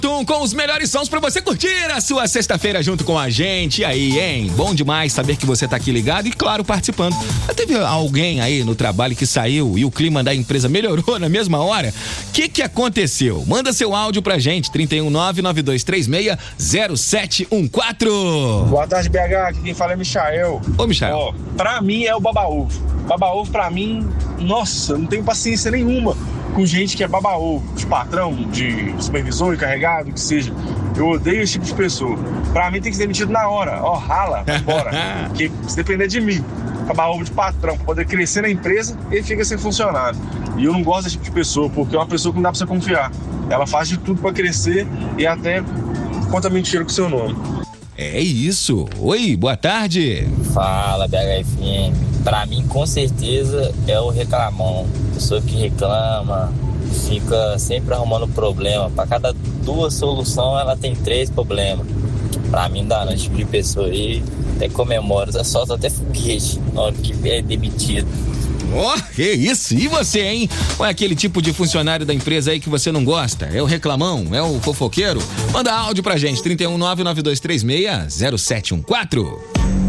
Com os melhores sons pra você curtir a sua sexta-feira junto com a gente. E aí, hein? Bom demais saber que você tá aqui ligado e, claro, participando. Já teve alguém aí no trabalho que saiu e o clima da empresa melhorou na mesma hora? O que aconteceu? Manda seu áudio pra gente, 31992360714. Boa tarde, BH. Aqui quem fala é Michael. Ô, Michael. Ó, pra mim é o baba-ovo. Baba-ovo pra mim, nossa, não tenho paciência nenhuma com gente que é baba-ovo, de patrão, de supervisor, encarregado, que seja. Eu odeio esse tipo de pessoa. Pra mim tem que ser demitido na hora. Ó, rala, vai embora. Porque se depender de mim, baba-ovo de patrão, pra poder crescer na empresa, ele fica sem funcionário. E eu não gosto desse tipo de pessoa, porque é uma pessoa que não dá pra você confiar. Ela faz de tudo pra crescer e até conta mentira com o seu nome. É isso. Oi, boa tarde. Fala, BHFM. Pra mim, com certeza, é o reclamão. Pessoa que reclama, fica sempre arrumando problema. Pra cada 2 soluções, ela tem 3 problemas. Pra mim, dá esse tipo de pessoa aí, até comemora, solta até foguete na hora que é demitido. Oh, que isso! E você, hein? Qual é aquele tipo de funcionário da empresa aí que você não gosta? É o reclamão? É o fofoqueiro? Manda áudio pra gente, 31992360714.